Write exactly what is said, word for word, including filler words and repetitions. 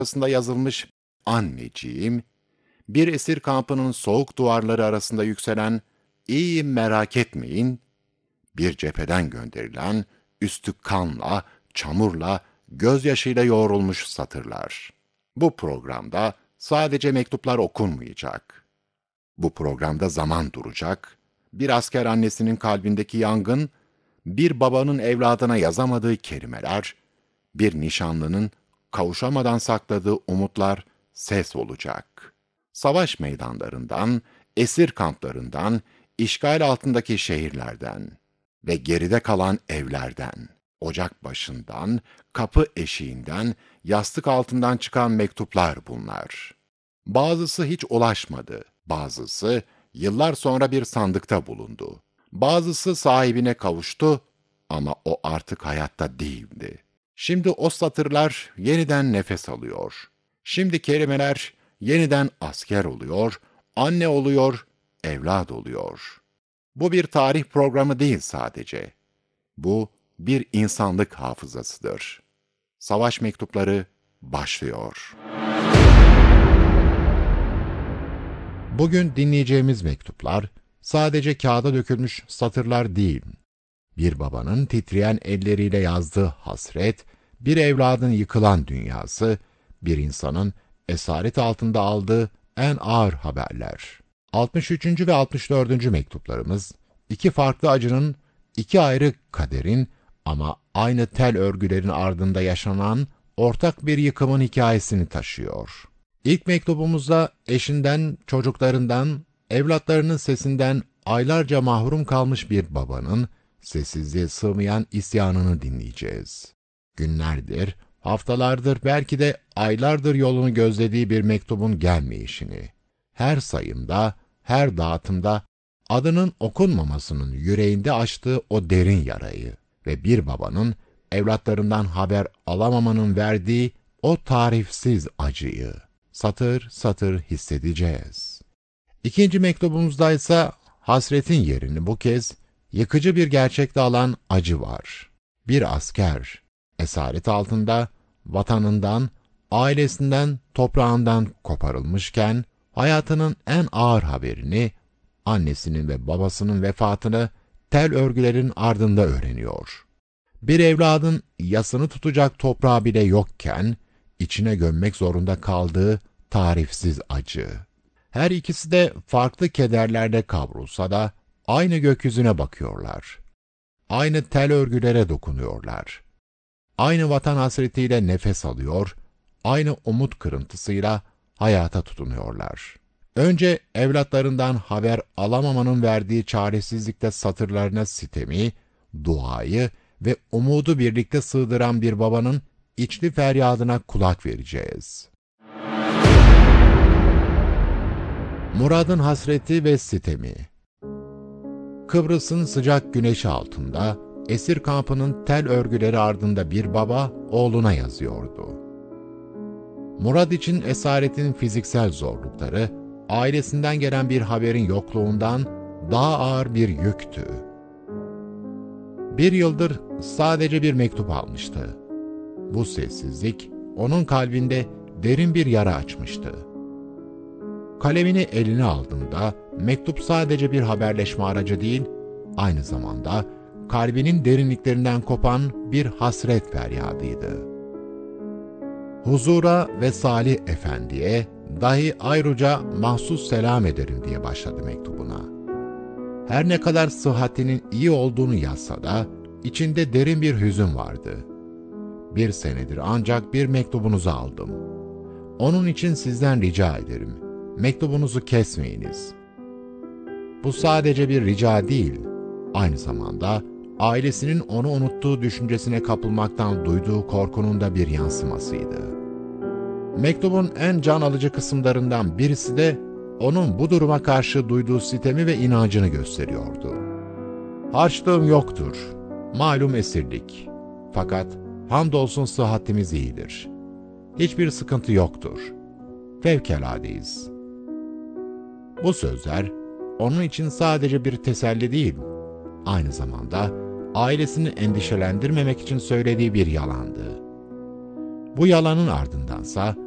arasında yazılmış "Anneciğim", bir esir kampının soğuk duvarları arasında yükselen "İyiyim merak etmeyin", bir cepheden gönderilen, üstü kanla, çamurla, gözyaşıyla yoğrulmuş satırlar. Bu programda sadece mektuplar okunmayacak. Bu programda zaman duracak, bir asker annesinin kalbindeki yangın, bir babanın evladına yazamadığı kelimeler, bir nişanlının kavuşamadan sakladığı umutlar ses olacak. Savaş meydanlarından, esir kamplarından, işgal altındaki şehirlerden ve geride kalan evlerden, ocak başından, kapı eşiğinden, yastık altından çıkan mektuplar bunlar. Bazısı hiç ulaşmadı, bazısı yıllar sonra bir sandıkta bulundu. Bazısı sahibine kavuştu ama o artık hayatta değildi. Şimdi o satırlar yeniden nefes alıyor. Şimdi kelimeler yeniden asker oluyor, anne oluyor, evlat oluyor. Bu bir tarih programı değil sadece. Bu bir insanlık hafızasıdır. Savaş mektupları başlıyor. Bugün dinleyeceğimiz mektuplar sadece kağıda dökülmüş satırlar değil. Bir babanın titreyen elleriyle yazdığı hasret, bir evladın yıkılan dünyası, bir insanın esaret altında aldığı en ağır haberler. altmış üçüncü ve altmış dördüncü mektuplarımız, iki farklı acının, iki ayrı kaderin ama aynı tel örgülerin ardında yaşanan ortak bir yıkımın hikayesini taşıyor. İlk mektubumuzda eşinden, çocuklarından, evlatlarının sesinden aylarca mahrum kalmış bir babanın, sessizliğe sığmayan isyanını dinleyeceğiz. Günlerdir, haftalardır, belki de aylardır yolunu gözlediği bir mektubun gelmeyişini, her sayımda, her dağıtımda adının okunmamasının yüreğinde açtığı o derin yarayı ve bir babanın evlatlarından haber alamamanın verdiği o tarifsiz acıyı satır satır hissedeceğiz. İkinci mektubumuzda ise hasretin yerini bu kez yıkıcı bir gerçekle alan acı var. Bir asker, esaret altında, vatanından, ailesinden, toprağından koparılmışken, hayatının en ağır haberini, annesinin ve babasının vefatını tel örgülerin ardında öğreniyor. Bir evladın yasını tutacak toprağı bile yokken, içine gömmek zorunda kaldığı tarifsiz acı. Her ikisi de farklı kederlerde kavrulsa da, aynı gökyüzüne bakıyorlar. Aynı tel örgülere dokunuyorlar. Aynı vatan hasretiyle nefes alıyor, aynı umut kırıntısıyla hayata tutunuyorlar. Önce evlatlarından haber alamamanın verdiği çaresizlikte satırlarına sitemi, duayı ve umudu birlikte sığdıran bir babanın içli feryadına kulak vereceğiz. Murad'ın hasreti ve sitemi. Kıbrıs'ın sıcak güneşi altında, esir kampının tel örgüleri ardında bir baba oğluna yazıyordu. Murad için esaretin fiziksel zorlukları, ailesinden gelen bir haberin yokluğundan daha ağır bir yüktü. Bir yıldır sadece bir mektup almıştı. Bu sessizlik, onun kalbinde derin bir yara açmıştı. Kalemini eline aldığında, mektup sadece bir haberleşme aracı değil, aynı zamanda kalbinin derinliklerinden kopan bir hasret feryadıydı. Huzura ve Salih Efendi'ye dahi ayrıca mahsus selam ederim diye başladı mektubuna. Her ne kadar sıhhatinin iyi olduğunu yazsa da, içinde derin bir hüzün vardı. Bir senedir ancak bir mektubunuzu aldım. Onun için sizden rica ederim, mektubunuzu kesmeyiniz. Bu sadece bir rica değil, aynı zamanda ailesinin onu unuttuğu düşüncesine kapılmaktan duyduğu korkunun da bir yansımasıydı. Mektubun en can alıcı kısımlarından birisi de onun bu duruma karşı duyduğu sitemi ve inancını gösteriyordu. Harçlığım yoktur, malum esirlik. Fakat hamdolsun sıhhatimiz iyidir. Hiçbir sıkıntı yoktur. Fevkaladeyiz. Bu sözler, onun için sadece bir teselli değil, aynı zamanda ailesini endişelendirmemek için söylediği bir yalandı. Bu yalanın ardındansa,